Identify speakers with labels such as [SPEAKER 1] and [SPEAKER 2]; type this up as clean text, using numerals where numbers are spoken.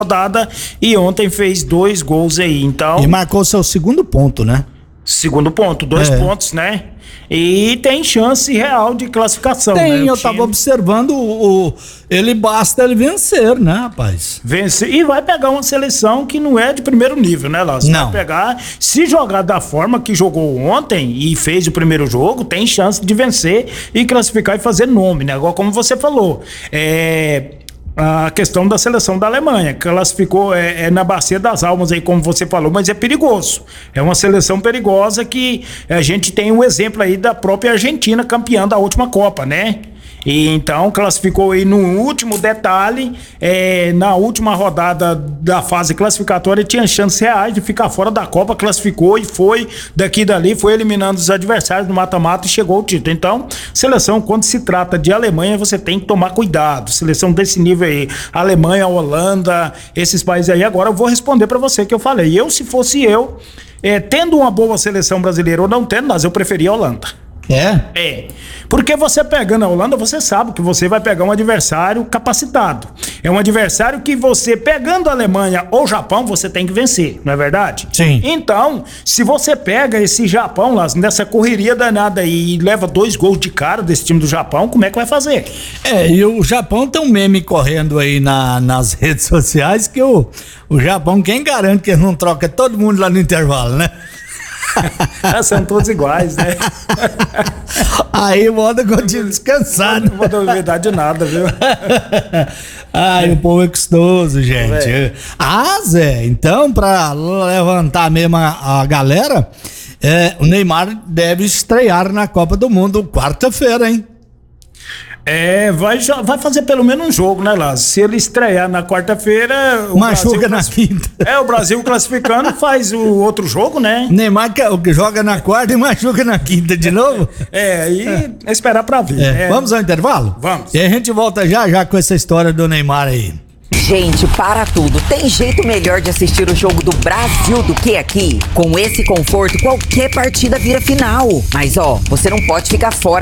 [SPEAKER 1] rodada e ontem fez 2 gols aí, então...
[SPEAKER 2] E marcou seu segundo ponto, né?
[SPEAKER 1] Segundo ponto, 2 pontos, né? E tem chance real de classificação,
[SPEAKER 2] Tem,
[SPEAKER 1] né?
[SPEAKER 2] eu tava observando, ele basta ele vencer, né, rapaz?
[SPEAKER 1] Vencer, e vai pegar uma seleção que não é de primeiro nível, né, Lázaro?
[SPEAKER 2] Não.
[SPEAKER 1] Vai pegar, se jogar da forma que jogou ontem e fez o primeiro jogo, tem chance de vencer e classificar e fazer nome, né? Agora, como você falou, a questão da seleção da Alemanha, que classificou na bacia das almas aí, como você falou, mas é perigoso. É uma seleção perigosa que a gente tem um exemplo aí da própria Argentina, campeã da última Copa, né? E então classificou aí no último detalhe, na última rodada da fase classificatória, tinha chances reais de ficar fora da Copa, classificou e foi daqui e dali, foi eliminando os adversários no mata-mata e chegou ao título. Então, seleção, quando se trata de Alemanha, você tem que tomar cuidado. Seleção desse nível aí, Alemanha, Holanda, esses países aí. Agora eu vou responder pra você que eu falei. Se fosse eu, tendo uma boa seleção brasileira ou não tendo, mas eu preferia a Holanda. Porque você pegando a Holanda, você sabe que você vai pegar um adversário capacitado. É um adversário que você, pegando a Alemanha ou Japão, você tem que vencer, não é verdade?
[SPEAKER 2] Sim.
[SPEAKER 1] Então, se você pega esse Japão lá, nessa correria danada aí, e leva 2 gols de cara desse time do Japão, como é que vai fazer?
[SPEAKER 2] E o Japão tem um meme correndo aí nas redes sociais que o Japão, quem garante que não troca todo mundo lá no intervalo, né?
[SPEAKER 1] São todos iguais, né?
[SPEAKER 2] Aí moda continua descansado.
[SPEAKER 1] Não vou duvidar de nada, viu?
[SPEAKER 2] O povo é custoso, gente. Zé, então pra levantar mesmo a galera, o Neymar deve estrear na Copa do Mundo quarta-feira, hein?
[SPEAKER 1] Vai fazer pelo menos um jogo, né, Lázaro? Se ele estrear na quarta-feira...
[SPEAKER 2] Machuca na quinta.
[SPEAKER 1] O Brasil classificando faz o outro jogo, né?
[SPEAKER 2] Neymar que joga na quarta e machuca na quinta de novo?
[SPEAKER 1] E esperar pra ver.
[SPEAKER 2] Vamos ao intervalo?
[SPEAKER 1] Vamos.
[SPEAKER 2] E a gente volta já com essa história do Neymar aí.
[SPEAKER 3] Gente, para tudo. Tem jeito melhor de assistir o jogo do Brasil do que aqui? Com esse conforto, qualquer partida vira final. Mas você não pode ficar fora